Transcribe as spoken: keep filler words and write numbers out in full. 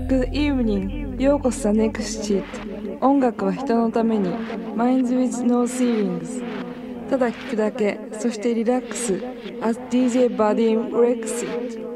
Good evening. ようこそ The Next Shit。 音楽は人のために Minds with no ceilings。 ただ聴くだけ、そしてリラックス As ディージェー Vadim Rexit。